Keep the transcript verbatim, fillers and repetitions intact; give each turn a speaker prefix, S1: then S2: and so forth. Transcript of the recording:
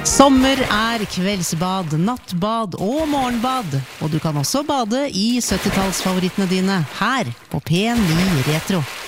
S1: Sommer er kveldsbad, nattbad og morgenbad, og du kan også bade i syttitalsfavorittene dine her på P ni Retro.